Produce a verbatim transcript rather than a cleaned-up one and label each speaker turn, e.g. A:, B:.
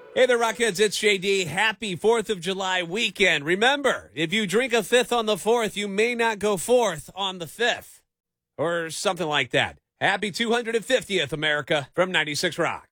A: Hey there, Rockheads. It's J D. Happy fourth of July weekend. Remember, if you drink a fifth on the fourth, you may not go forth on the fifth. Or something like that. Happy two hundred fiftieth, America, from ninety-six Rock.